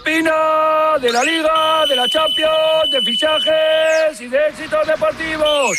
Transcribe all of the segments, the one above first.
opina de la Liga, de la Champions, de fichajes y de éxitos deportivos.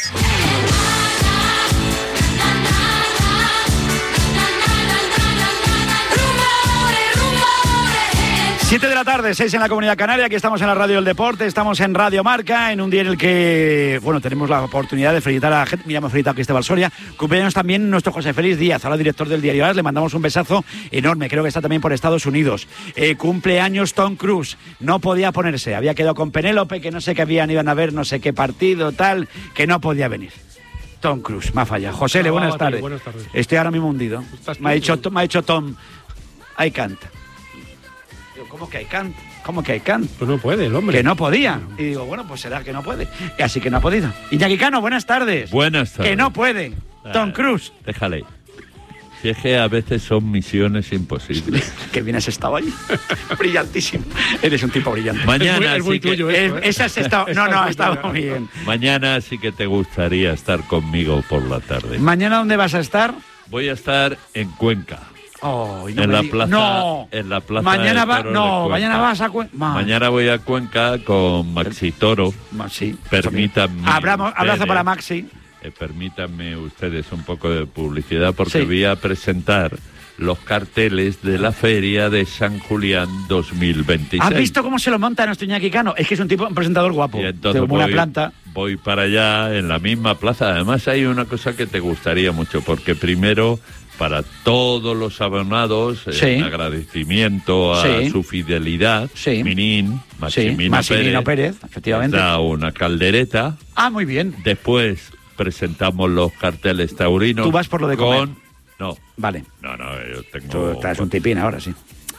7 de la tarde, 6 en la Comunidad Canaria. Aquí estamos en la Radio del Deporte, estamos en Radio Marca, en un día en el que, bueno, tenemos la oportunidad de felicitar a la gente. Mira, hemos felicitado a Cristóbal Soria. Cumpleaños también nuestro José Félix Díaz, ahora director del diario AS. Le mandamos un besazo enorme, creo que está también por Estados Unidos. Cumpleaños Tom Cruise, no podía ponerse, había quedado con Penélope, que no sé qué iban a ver, no sé qué partido, tal, que no podía venir. Tom Cruise, me ha fallado. José, buenas tardes. Buenas tardes. Estoy ahora mismo hundido. Me ha dicho Tom, I can't. ¿Cómo que I can't? ¿Cómo que I can't? Pues no puede el hombre. Que no podía. Y digo, bueno, pues será que no puede. Y así que no ha podido. Iñaki Cano, buenas tardes. Buenas tardes. Que no puede. Tom Cruise. Déjale. Si es que a veces son misiones imposibles. Qué bien has estado ahí. Brillantísimo. Eres un tipo brillante. Mañana es muy sí que... tuyo esto, ¿eh? Esa has estado... No, ha estado muy bien. Mañana sí que te gustaría estar conmigo por la tarde. ¿Mañana dónde vas a estar? Voy a estar en Cuenca. Oh, en la plaza. No. En la plaza. Mañana de Cuenca. mañana vas a Cuenca. Mañana voy a Cuenca con Maxi Toro. Sí. Permítanme. Abrazo para Maxi. Permítanme ustedes un poco de publicidad porque Sí. voy a presentar los carteles de la Feria de San Julián 2026. ¿Has visto cómo se lo monta nuestro Iñaki Cano? Es que es un presentador guapo. Y entonces de buena planta. Voy para allá en la misma plaza. Además hay una cosa que te gustaría mucho, porque primero, para todos los abonados, Sí. en agradecimiento a Sí. su fidelidad, Sí. Maximino Pérez, efectivamente. da una caldereta. Ah, muy bien. Después presentamos los carteles taurinos. Tú vas por lo de comer. No, Vale. yo tengo... Tú traes un tipín ahora, sí.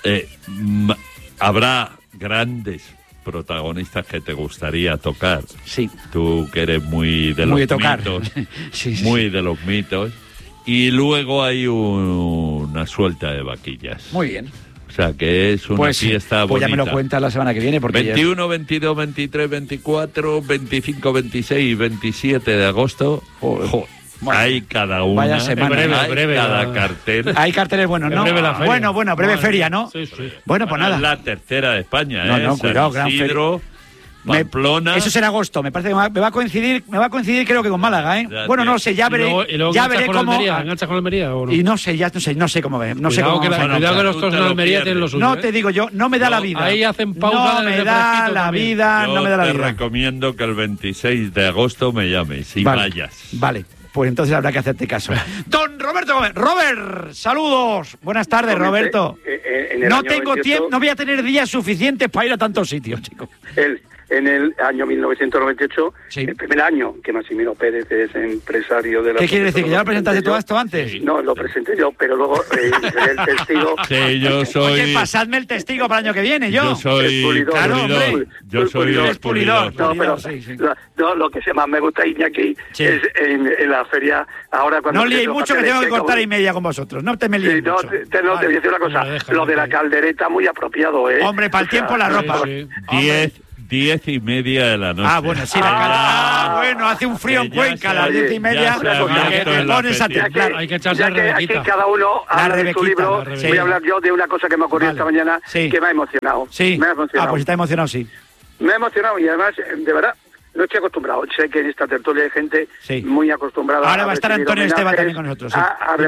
Habrá grandes protagonistas que te gustaría tocar. Sí. Tú que eres muy de los tocar. mitos. Sí. Muy de los mitos. Y luego hay una suelta de vaquillas. Muy bien. O sea, que es una fiesta pues bonita. ya me lo cuentas la semana que viene. Porque 21, 22, 23, 24, 25, 26 y 27 de agosto. Joder. Bueno, hay cada una. Vaya semana. Breve, cada cartel. Hay carteles buenos, ¿no? Breve la feria. Bueno, breve feria, ¿no? Sí. Bueno, pues nada. Es la tercera de España, No, cuidado, gran feria. Isidro, Pamplona. Eso será agosto, me parece que me va a coincidir creo que con Málaga, ¿eh? Ya, bueno, no sé, ya veré, y luego ya veré cómo. ¿Engancha con Almería o no? Y no sé cómo ve, no sé Cuidado cómo. que vamos a cuidado que los tú toros te en lo Almería tienen lo pierdes. suyo. No te digo yo, no me da la vida. Ahí hacen pausa. No me da la vida, Yo no me da la te vida. recomiendo que el 26 de agosto me llames y vayas. Vale. Pues entonces habrá que hacerte caso. Don Roberto Gómez. Robert, saludos. Buenas tardes, Roberto. No tengo tiempo, no voy a tener días suficientes para ir a tantos sitios, chicos. En el año 1998, Sí. el primer año que Maximino Pérez es empresario de la... ¿Qué quiere decir? ¿Que ya lo presentaste todo esto antes? No, lo presenté yo, pero luego el testigo... Sí, yo soy... Oye, pasadme el testigo para el año que viene, yo. Yo soy Pulidor. Claro, pulidor. hombre. Yo soy Eres pulidor. No, pero Sí. lo que más me gusta, Iñaki, Sí. es en la feria, ahora cuando... No liéis mucho que tengo que cortar y media con vosotros. No te me liéis No, mucho. te voy a decir una cosa, lo de la caldereta muy apropiado, ¿eh? Hombre, para el tiempo la ropa. Sí. 10:30 de la noche. Bueno, sí, bueno, hace un frío en Que ya Cuenca a se- las 10:30, ya se ha que abierto te el pones a apetito. temblar. Hay que echarse Ya la que aquí rebequita. cada uno habla de su Rebequita, libro, la Rebequita. voy a hablar yo de una cosa que me ocurrió esta mañana Sí. que me ha emocionado. Sí. Me ha emocionado. Pues está emocionado, sí. Me ha emocionado y además, de verdad, no estoy acostumbrado. Sé que en esta tertulia hay gente Sí. muy acostumbrada. Ahora va a estar recibir Antonio Esteban homenajes, también con nosotros, sí.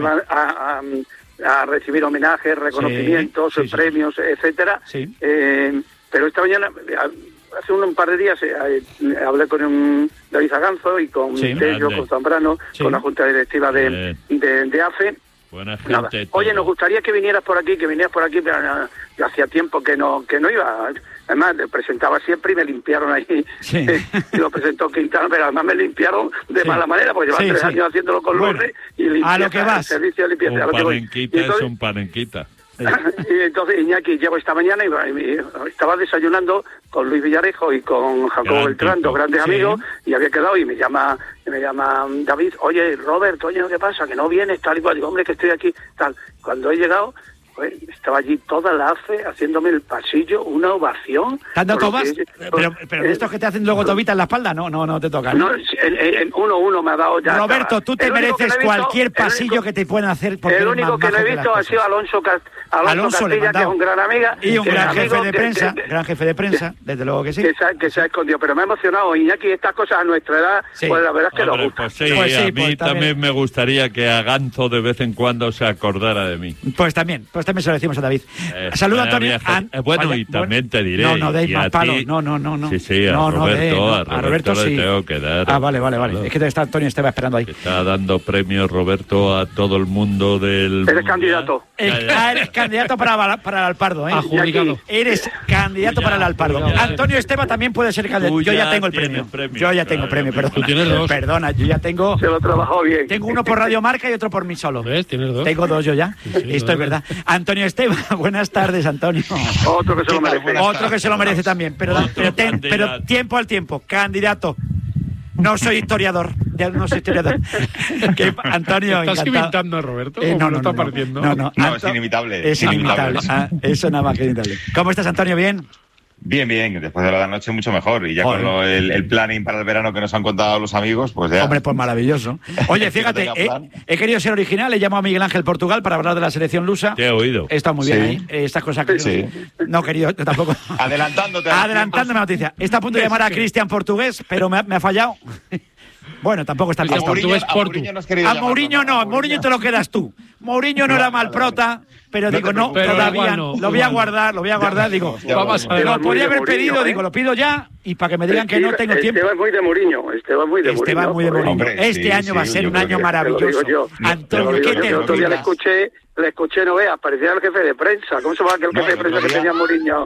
a recibir homenajes, reconocimientos, Sí. premios, etcétera. Sí. Pero esta mañana, hace un par de días, hablé con David Aganzo y con Sí. Tello, Grande. con Zambrano, Sí. con la Junta Directiva de AFE. Buena Nada. gente. Oye, todo. nos gustaría que vinieras por aquí, pero nada, yo hacía tiempo que no iba. Además, le presentaba siempre y me limpiaron ahí. Sí. Y lo presentó Quintana, pero además me limpiaron de Sí. mala manera, porque llevan Sí, 3 sí. años haciéndolo con Bueno, Lourdes y limpieza, a lo que vas. el servicio de limpieza. a Un lo que voy. panenquita Y entonces- es un panenquita. y entonces Iñaki, llego esta mañana y estaba desayunando con Luis Villarejo y con Jacobo Gran Beltrán, tipo. dos grandes Sí. amigos, y había quedado y me llama David, oye, Robert, oye, ¿qué pasa? Que no vienes, tal y cual. Digo, hombre, que estoy aquí, tal. Cuando he llegado, pues, estaba allí toda la AFE haciéndome el pasillo, una ovación. ¿Tanto Por lo tobas? que- Pero de estos que te hacen luego tobita en la espalda, no te tocan. No, en 1-1 me ha dado ya. Roberto, tú te El único que mereces no he visto- cualquier el único- pasillo que te puedan hacer. Porque El eres único más que no majo he las visto ha cosas. sido Alonso le he Castilla, que es mandado. un gran amiga. Y un que gran es jefe amigo de prensa, gran jefe de prensa, desde luego que sí. que se ha escondido. Pero me ha emocionado, Iñaki, estas cosas a nuestra edad, Sí. pues la verdad es que nos Hombre, gusta. pues sí, Pues sí, a mí pues también me gustaría que a Ganzo de vez en cuando se acordara de mí. Pues también se lo decimos a David. Saluda, vaya Antonio. viaje. Bueno, y también te diré, No deis y a más palos. ti- No. Sí, sí, a No, Roberto sí. le tengo que dar. Ah, vale. Claro. Es que está Antonio Esteba esperando ahí. Que está dando premios, Roberto, a todo el mundo del Eres mundial. candidato. Eres candidato para el Alpardo, ¿eh? Adjudicado. Eres candidato para el Alpardo. Ya. Antonio Esteba también puede ser candidato. Tú Yo ya ya tengo el tienes premio. premio. Yo ya tengo Claro, premio, perdona. tú tienes dos. Perdona, yo ya tengo. Se lo trabajó bien. Tengo uno por Radio Marca y otro por mí solo. ¿Ves? Tienes dos. Tengo dos yo ya. Sí, Esto es dos. verdad. Antonio Esteba, buenas tardes, Antonio. Otro que se lo merece. Otro que se lo merece también. Pero candidato. tiempo al tiempo. Candidato. No soy historiador. Que, Antonio, ¿Estás encantado. inventando a Roberto? ¿O No, lo está pareciendo? No, es inimitable. Es inimitable. Eso nada más que inimitable. ¿Cómo estás, Antonio? ¿Bien? Bien, después de la noche mucho mejor. Y ya Joder. con el planning para el verano que nos han contado los amigos, pues ya. Hombre, pues maravilloso. Oye, fíjate, Que no tenga plan. he querido ser original, he llamado a Miguel Ángel Portugal para hablar de la selección lusa. Te he oído. Está muy bien Sí. ahí. Estas cosas que Sí. no he querido, yo tampoco. Adelantándote. Adelantándome la noticia. Está a punto de llamar a Cristian Portugués, pero me ha fallado. Bueno, tampoco está A listo. Mourinho- Mourinho, es Portu. no has querido A llamarlo, Mourinho no, Mourinho te lo quedas tú. Mourinho no era mal prota, pero No digo, te no, preocupes. Pero todavía igual no. no, Lo voy a igual no. guardar, digo. Ya Vamos lo- a ver. Lo podía haber Mourinho, pedido, ¿eh? digo, lo pido ya y para que me digan que no tengo tiempo. Esteban muy de Mourinho. Esteban muy de Esteban muy de Mourinho. Hombre, Este sí, año va a sí, ser yo un creo año que- maravilloso. Te lo digo yo. Antonio, Te lo ¿qué digo te yo. El otro día le opinas? escuché, no veas, parecía el jefe de prensa. ¿Cómo se llama aquel No, jefe de el otro prensa que día- tenía Mourinho?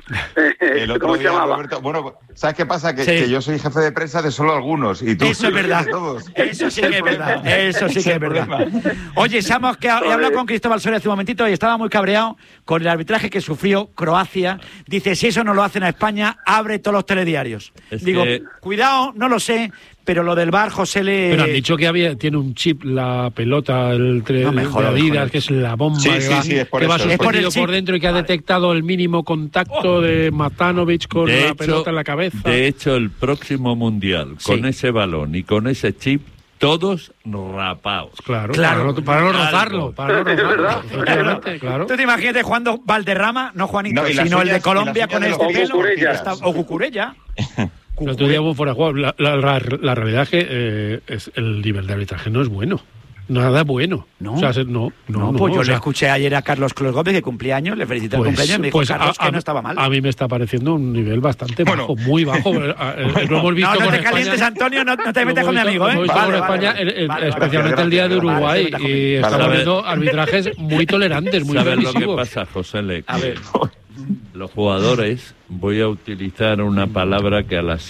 El otro ¿Cómo se día, llamaba? Roberto, bueno, ¿sabes qué pasa? Que, Sí. que yo soy jefe de prensa de solo algunos y tú Eso es verdad. de todos. Eso sí que es verdad. Eso sí Ese que es verdad. problema. Oye, Samos, que he hablado con Cristóbal Soria hace un momentito y estaba muy cabreado con el arbitraje que sufrió Croacia. Dice, si eso no lo hacen a España, abre todos los telediarios. Es Digo, que- cuidado, no lo sé, pero lo del VAR, José le... Pero han dicho que tiene un chip la pelota No me de jodas, Adidas, joder. que es la bomba Sí, que sí, va, sí, es por que va eso, es por el suspendido chip. por dentro y que ha detectado el mínimo contacto de Matanovic con la pelota en la cabeza. De hecho, el próximo mundial, Sí. con ese balón y con ese chip, todos rapaos. Claro, Claro. para no Algo. rozarlo, para no Es verdad. rozarlo. Efectivamente, claro. Tú te imagínate jugando Valderrama, no Juanito, No, y las sino el de suyas- Colombia y las con suyas este de los pelo. Cucurella. O Cucurella. El otro día hubo fuera de juego. La realidad es que es el nivel de arbitraje no es bueno. Nada bueno. ¿No? O sea, no, Pues yo o sea, le escuché ayer a Carlos Cruz Gómez, que cumplía años, le felicité el cumpleaños y me dijo, Carlos, que no estaba mal. A mí me está pareciendo un nivel bastante bajo, muy bajo. Lo hemos visto No con te España. calientes, Antonio, no te metas con mi amigo, ¿eh? Lo hemos visto con España, especialmente el día de Uruguay, Vale, y vale. estamos viendo arbitrajes muy tolerantes, muy ¿Sabes lo que permisivos. pasa, José Le? A ver. Los jugadores, voy a utilizar una palabra que a las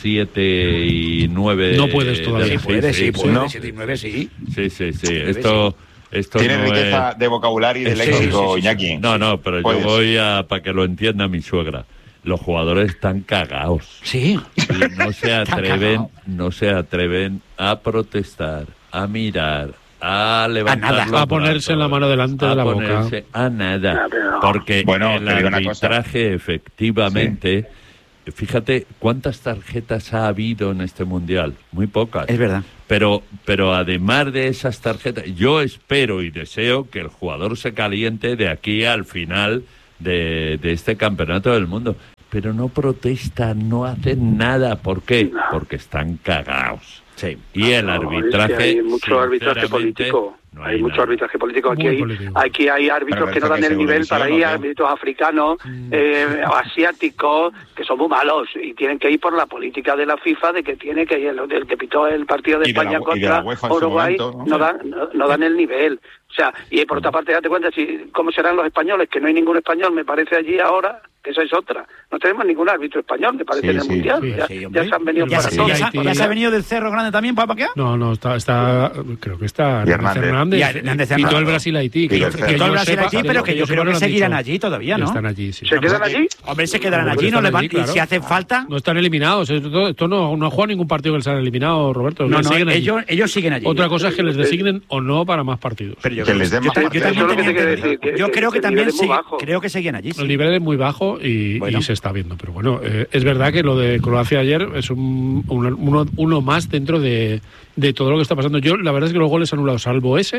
7:09... No puedes todavía. Sí, puede, sí, puede, ¿no? 7 y 9, sí. Sí. Puede, Esto Tiene no riqueza es... de vocabulario y de Sí, léxico, sí, sí, Iñaki. No, pero Puedes. yo voy a... para que lo entienda mi suegra. Los jugadores están cagados. Sí. Y cagao. no se atreven a protestar, a mirar, a levantar nada. los A ponerse brazos, la mano delante de la boca. ponerse a nada, Ah, pero- porque Bueno, el te digo una cosa. arbitraje efectivamente, fíjate cuántas tarjetas ha habido en este mundial, muy pocas. Es verdad. Pero además de esas tarjetas, yo espero y deseo que el jugador se caliente de aquí al final de este campeonato del mundo. Pero no protestan, no hacen nada. ¿Por qué? Porque están cagados. Sí. Y el No, arbitraje... es que hay mucho arbitraje sinceramente, político. no hay mucho nada. arbitraje político. Muy político. Aquí hay árbitros Pero que no esto dan que el es nivel para ir, Eurovisión, ¿o qué? árbitros africanos, asiáticos, que son muy malos y tienen que ir por la política de la FIFA de que tiene que ir, el que pitó el partido de Y de la- España y de la contra UEFA en su Uruguay, momento, ¿no? no dan el nivel. O sea, y por otra parte, date cuenta cómo serán los españoles, que no hay ningún español, me parece allí ahora, que esa es otra. No tenemos ningún árbitro español, me parece, Sí, en el sí. Mundial. Sí, ya, sí, ya hombre. se han venido Ya para se- todos. ¿Ya se ha venido del Cerro Grande también para qué? No, está, creo que está Y Hernández. Y Hernández Pitó Hernández. el Brasil-Haití. Y el Que todo el Brasil allí, pero que yo creo que seguirán allí todavía, ¿no? Están allí, sí. ¿Se quedan allí? Hombre, se quedarán Hombre, allí, no están le van, allí, claro. y si hacen falta... No están eliminados. Esto no ha jugado ningún partido que les han eliminado, Roberto. No, Les siguen allí. ellos siguen allí. Otra cosa es que les designen o no para más partidos. Pero yo Que creo les den yo más ta- yo partidos. también Eso es lo que tenía te quiero entendido. decir, que- Yo creo que el también nivel es muy sigue- bajo. creo que seguían allí. sí. El nivel es muy bajo y Bueno. se está viendo. Pero bueno, es verdad que lo de Croacia ayer es uno más dentro de todo lo que está pasando. Yo, la verdad es que los goles anulados, salvo ese,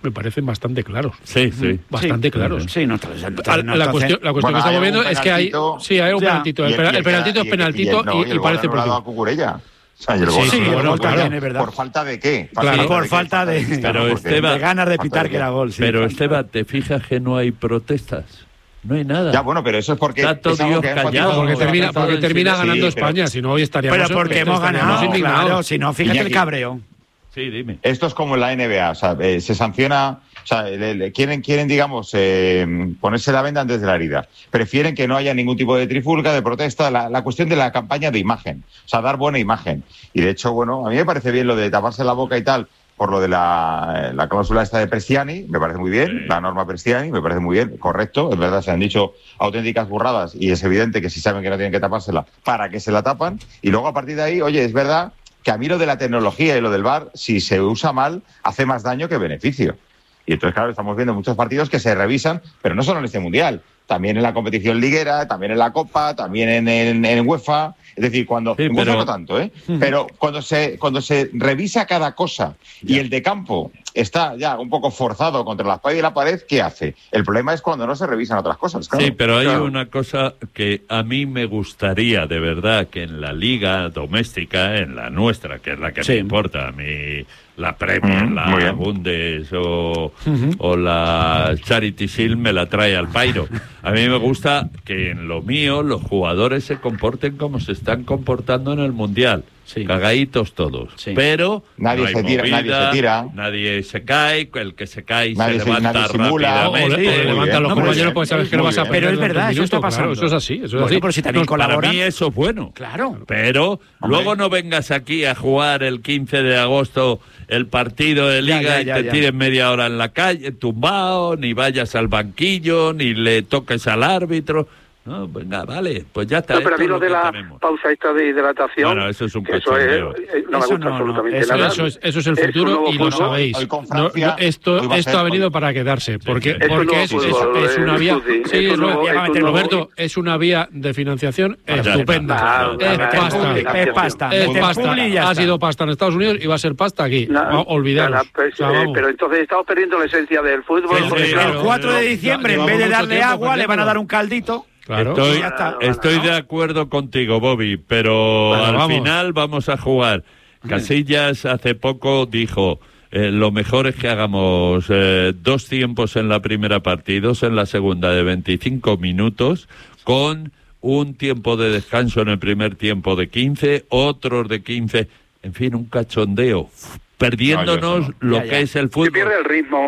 me parecen bastante claros. Sí. Bastante claros. Sí, La cuestión que estamos viendo es que hay un penaltito. El penaltito es penaltito y parece a Cucurella. O sea, y el gol también es verdad. ¿Por falta de qué? Por falta de ganas de pitar que era gol. Pero Esteban, ¿te fijas que no hay protestas? No hay nada. Ya, bueno, pero eso es porque... Está todo Dios callado. Porque termina ganando España, si no hoy estaríamos... Pero porque hemos ganado, claro, si no, fíjate el cabreo. Sí, dime. Esto es como en la NBA, o sea, se sanciona, o sea, quieren digamos, ponerse la venda antes de la herida. Prefieren que no haya ningún tipo de trifulca, de protesta, la cuestión de la campaña de imagen, o sea, dar buena imagen. Y de hecho, bueno, a mí me parece bien lo de taparse la boca y tal, por lo de la cláusula esta de Prestiani, me parece muy bien, la norma Prestiani, me parece muy bien, correcto, es verdad, se han dicho auténticas burradas y es evidente que si saben que no tienen que tapársela, ¿para qué se la tapan? Y luego a partir de ahí, oye, es verdad que a mí lo de la tecnología y lo del VAR, si se usa mal, hace más daño que beneficio. Y entonces, claro, estamos viendo muchos partidos que se revisan, pero no solo en este Mundial, también en la competición liguera, también en la Copa, también en UEFA. Es decir, cuando en UEFA no tanto, pero cuando se revisa cada cosa y el de campo está ya un poco forzado contra la espalda y la pared, ¿qué hace? El problema es cuando no se revisan otras cosas. Claro. Sí, pero hay una cosa que a mí me gustaría de verdad que en la liga doméstica, en la nuestra, que es la que me importa a mí, la Premier, la Bundes o la Charity Shield me la trae al pairo. A mí me gusta que en lo mío los jugadores se comporten como se están comportando en el Mundial. Cagaditos todos. Pero nadie se tira. Nadie se cae. El que se cae nadie se levanta rápidamente. Levanta los compañeros porque sabes que no vas a perder. Pero es verdad, eso está pasando. Eso es así. Pero si también para mí eso es bueno. Claro. Pero luego no vengas aquí a jugar el 15 de agosto el partido de Liga y te tires media hora en la calle, tumbado, ni vayas al banquillo, ni le toques al árbitro. No, venga, vale, pues ya está. No, pero a mí lo de la pausa esta de hidratación... Bueno, eso es un cachondeo. No me gusta absolutamente nada. Eso es el futuro y lo sabéis. Esto ha venido para quedarse, porque es una vía... Sí, Roberto, es una vía de financiación estupenda. Es pasta. Ha sido pasta en Estados Unidos y va a ser pasta aquí. Olvidaros. Pero entonces estamos perdiendo la esencia del fútbol. El 4 de diciembre, en vez de darle agua, le van a dar un caldito. Claro. Estoy de acuerdo contigo, Bobby, pero al final vamos a jugar. Casillas hace poco dijo, lo mejor es que hagamos 2 tiempos en la primera parte y 2 en la segunda de 25 minutos, con un tiempo de descanso en el primer tiempo de 15, otros de 15, en fin, un cachondeo. Perdiéndonos lo que es el fútbol. Se pierde el ritmo.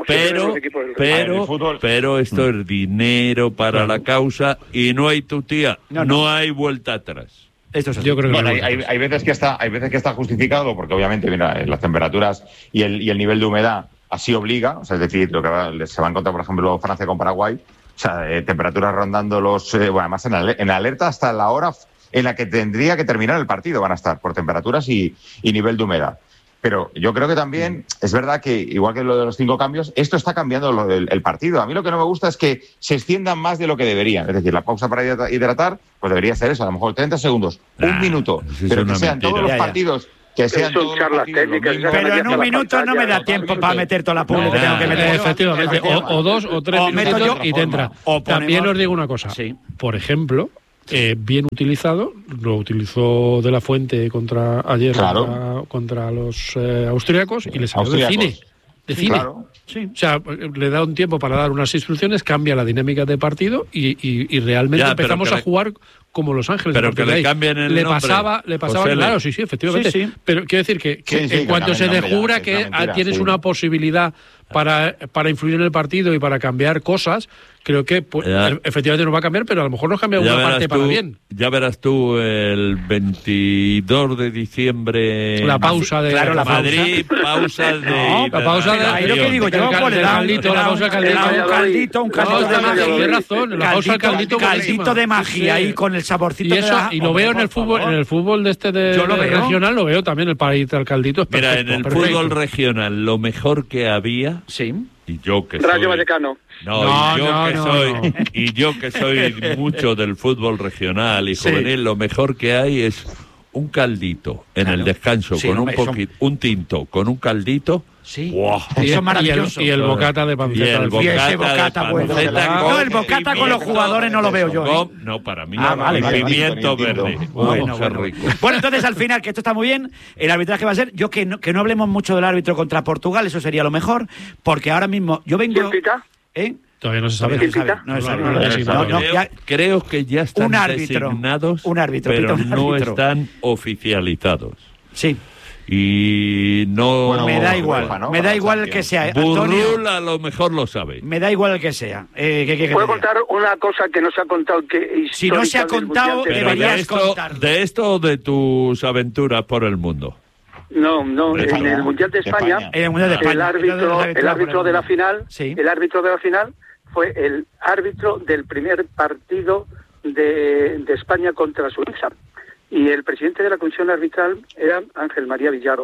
Pero esto es dinero para la causa y no hay tutía, no hay vuelta atrás. Esto es Yo creo que hay veces que está justificado porque obviamente mira, las temperaturas y el nivel de humedad así obliga, o sea, es decir, lo que se va a encontrar por ejemplo Francia con Paraguay, o sea, temperaturas rondando los además en alerta hasta la hora en la que tendría que terminar el partido van a estar por temperaturas y nivel de humedad. Pero yo creo que también es verdad que, igual que lo de los 5 cambios, esto está cambiando el partido. A mí lo que no me gusta es que se extiendan más de lo que deberían. Es decir, la pausa para hidratar, pues debería ser eso, a lo mejor 30 segundos, 1 minuto. Pero que sean todos los partidos... Que sean todos charlas técnicas. Pero en 1 minuto no me da tiempo para meter toda la publi que tengo que meter. Efectivamente, o 2 o 3 minutos y te entra. También os digo una cosa. Por ejemplo... bien utilizado, lo utilizó De La Fuente ayer contra los austríacos y le salió de cine. Claro. Sí. O sea, le da un tiempo para dar unas instrucciones, cambia la dinémica de partido y realmente empezamos a jugar como Los Ángeles. Pero que le cambien el nombre. Le pasaba, claro, sí, efectivamente. Sí. Pero quiero decir que en cuanto se descubra que tienes una posibilidad para influir en el partido y para cambiar cosas, creo que efectivamente nos va a cambiar, pero a lo mejor nos cambia una parte para bien. Ya verás tú el 22 de diciembre... La pausa de Madrid, pausa de... La pausa de... Lo que digo yo, un caldito de magia. Tienes razón, la pausa del caldito. Caldito de magia ahí con el saborcito. Y lo veo en el fútbol de este regional, lo veo también el país al caldito. Mira, en el fútbol regional lo mejor que había... Sí. Y yo que Rayo Vallecano. Y yo que soy mucho del fútbol regional y juvenil, lo mejor que hay es un caldito en el descanso con un tinto, con un caldito Sí, wow. Eso es maravilloso. Y el bocata de panceta. Y el bocata bueno. No, el bocata con los jugadores no lo veo yo. No, para mí. Vale, pimiento verde. Bueno, rico. Bueno, entonces al final, que esto está muy bien, el arbitraje va a ser, yo que no hablemos mucho del árbitro contra Portugal, eso sería lo mejor, porque ahora mismo yo vengo... ¿Quién pita? Todavía no se sabe. Creo que ya están designados, pero no están oficializados. Sí. Y no... Bueno, me da igual, me da igual el que sea. Burrul a lo mejor lo sabe. Me da igual el que sea. ¿Puedo contar una cosa que no se ha contado? Si no se ha contado, deberías contarlo. ¿De esto o de tus aventuras por el mundo? No, en el Mundial de España, el árbitro de la final, el árbitro de la final fue el árbitro del primer partido de España contra Suiza. Y el presidente de la comisión arbitral era Ángel María Villar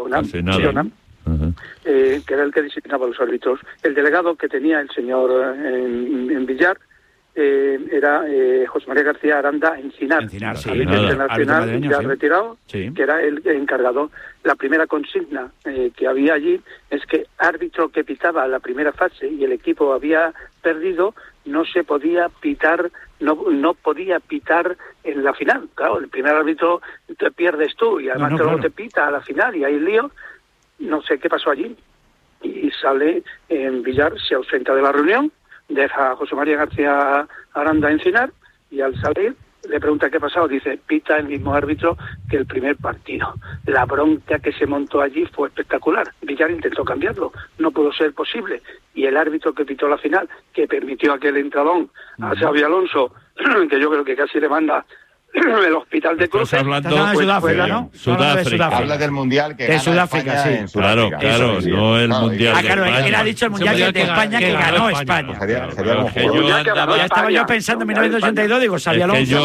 que era el que designaba los árbitros. El delegado que tenía el señor en Villar era José María García Aranda Encinar, internacional ya retirado, que era el encargado. La primera consigna que había allí es que árbitro que pitaba la primera fase y el equipo había perdido, no se podía pitar, no podía pitar en la final. Claro, el primer árbitro te pierdes tú y además luego te pita a la final y hay lío. No sé qué pasó allí. Y sale en Villar, se ausenta de la reunión, deja a José María García Aranda Encinar y al salir le pregunta qué ha pasado, dice, pita el mismo árbitro que el primer partido. La bronca que se montó allí fue espectacular. Villar intentó cambiarlo, no pudo ser posible. Y el árbitro que pitó la final, que permitió aquel entradón a Xavi Alonso, que yo creo que casi le manda el hospital de cruces. Hablando de Sudáfrica, ¿no? Sudáfrica. Habla del mundial que de Sudáfrica, en Sudáfrica. Claro, no el mundial. Claro, él ha dicho el mundial de España que ganó España. Ya estaba yo pensando en 1982, digo, Xavi Alonso.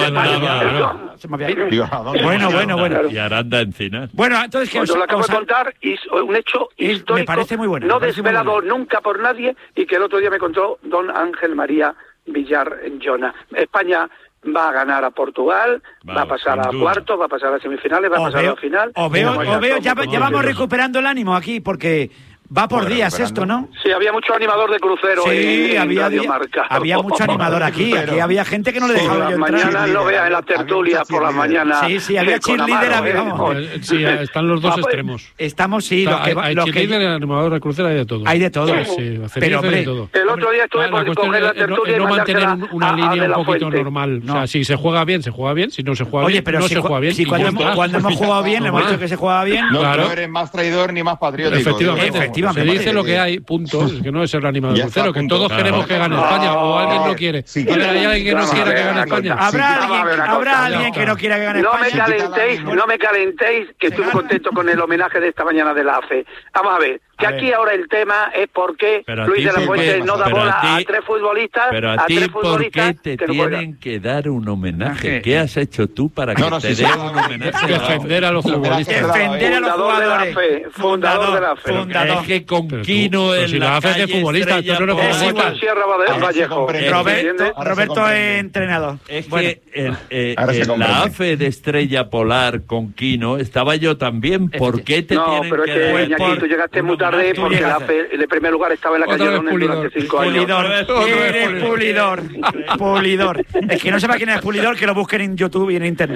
Bueno. Y Aranda Encinar. Bueno, entonces que lo acabo de contar y un hecho histórico. Me parece muy bueno. No desvelado nunca por nadie y que el otro día me contó don Ángel María Villar Jona. España va a ganar a Portugal, va a pasar a cuartos, va a pasar a semifinales, va a pasar a la final. Ya vamos recuperando el ánimo aquí, porque va por días esto, ¿no? Sí, había mucho animador de crucero en Radio Marca. Había mucho animador aquí había gente que no le dejaba yo entrar. Mañana no veas en las tertulias por la mañana. Sí, había cheerleader, vamos. Sí, están los dos extremos. Estamos, hay cheerleader y animador de crucero, hay de todo. Hay de todo. Sí, pero hombre, de todo. El otro día estuve por coger la tertulia y no mantener una línea un poquito Fuente. normal. O sea, si se juega bien, se juega bien. Si no se juega bien, no se juega bien. Si cuando hemos jugado bien, hemos dicho que se jugaba bien. No eres más traidor ni más patriótico. Efectivamente. Se dice lo que hay, punto. Es que no es el animador del crucero, que todos queremos que gane España, o alguien no quiere. ¿Hay alguien que no quiera que gane España? Habrá alguien que no quiera que gane España. No me calentéis, que estoy contento con el homenaje de esta mañana de la AFE. Vamos a ver, que aquí ahora el tema es por qué Luis de la Fuente no da bola a tres futbolistas. Pero a ti, ¿por qué te tienen que dar un homenaje? ¿Qué has hecho tú para que te den un homenaje? Defender a los futbolistas. Defender a los jugadores. Fundador de la AFE. Es que con Quino en la AFE de futbolista, tú no eres futbolista. Roberto es entrenador. Es que en la AFE de Estrella Polar con Quino estaba yo también. ¿Por qué te tienen que dar? No, pero es que Iñaki, tú llegaste muy tarde porque la AFE en el primer lugar estaba en la calle Donel durante 5 años. Pulidor. Es que no sepa quién es Pulidor, que lo busquen en YouTube y en Internet.